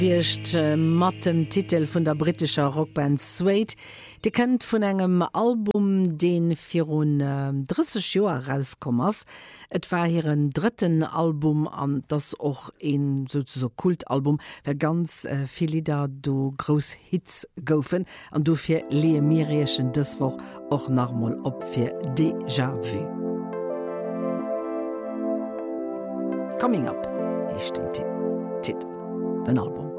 Wircht mat dem Titel vun der britischer Rockband Suede. De kennt vun engem Album den vir 30 Joer rauskommers. Et war hier een dritten Album an das och een so Kultalbum, wer ganz viele Lieder do groß Hits goufen an do fir lee mirrechen deswoch och nachmal op fir Déjà Vu. Coming Up ist den Titel, den Album.